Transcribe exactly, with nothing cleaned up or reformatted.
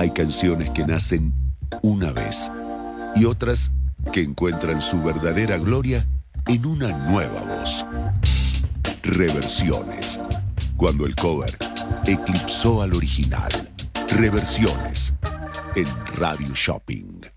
Hay canciones que nacen una vez y otras que encuentran su verdadera gloria en una nueva voz. Reversiones. Cuando el cover eclipsó al original. Reversiones en Radio Shopping.